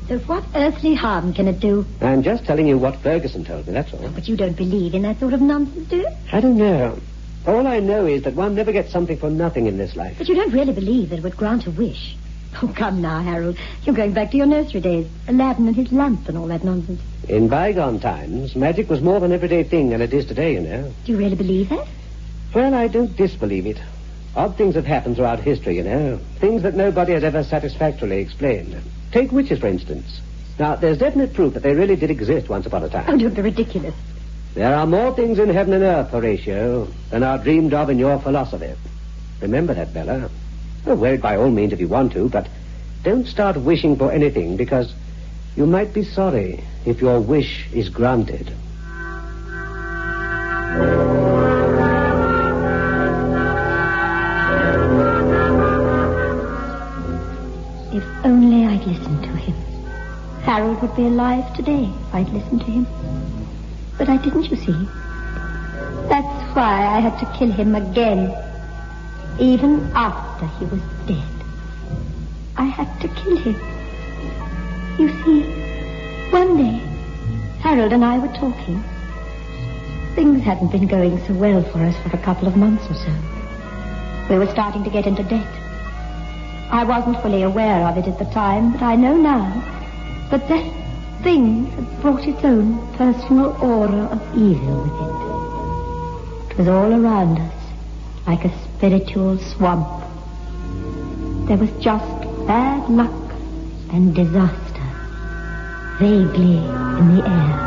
So what earthly harm can it do? I'm just telling you what Ferguson told me, that's all. But you don't believe in that sort of nonsense, do you? I don't know. All I know is that one never gets something for nothing in this life. But you don't really believe that it would grant a wish. Oh, come now, Harold. You're going back to your nursery days. Aladdin and his lamp and all that nonsense. In bygone times, magic was more of an everyday thing than it is today, you know. Do you really believe that? Well, I don't disbelieve it. Odd things have happened throughout history, you know. Things that nobody has ever satisfactorily explained. Take witches, for instance. Now, there's definite proof that they really did exist once upon a time. Oh, don't be ridiculous. There are more things in heaven and earth, Horatio, than are dreamed of in your philosophy. Remember that, Bella. Oh, wear it by all means if you want to, but don't start wishing for anything, because you might be sorry if your wish is granted. If only I'd listened to him. Harold would be alive today if I'd listened to him. But I didn't, you see. That's why I had to kill him again. Even after he was dead. I had to kill him. You see, one day, Harold and I were talking. Things hadn't been going so well for us for a couple of months or so. We were starting to get into debt. I wasn't fully aware of it at the time, but I know now that that thing had brought its own personal aura of evil with it. It was all around us, like a spiritual swamp. There was just bad luck and disaster, vaguely in the air.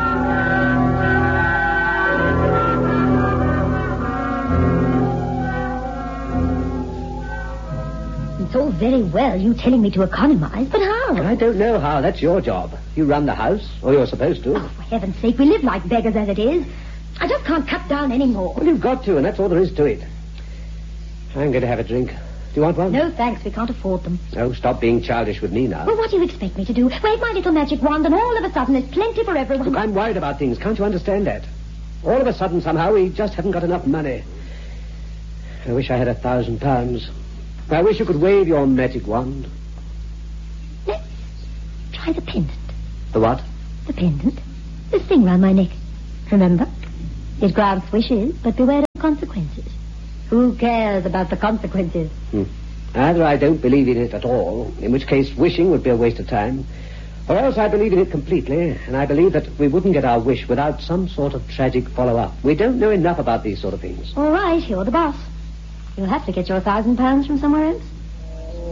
It's all very well, you telling me to economize, but how? I don't know how. That's your job. You run the house, or you're supposed to. Oh, for heaven's sake, we live like beggars as it is. I just can't cut down any more. Well, you've got to, and that's all there is to it. I'm going to have a drink. Do you want one? No, thanks. We can't afford them. Oh, stop being childish with me now. Well, what do you expect me to do? Wave my little magic wand and all of a sudden there's plenty for everyone. Look, I'm worried about things. Can't you understand that? All of a sudden, somehow, we just haven't got enough money. I wish I had £1,000. I wish you could wave your magic wand. Let's try the pendant. The what? The pendant. This thing round my neck. Remember? It grants wishes, but beware of consequences. Who cares about the consequences? Either I don't believe in it at all, in which case wishing would be a waste of time, or else I believe in it completely, and I believe that we wouldn't get our wish without some sort of tragic follow-up. We don't know enough about these sort of things. All right, you're the boss. You'll have to get your £1,000 from somewhere else.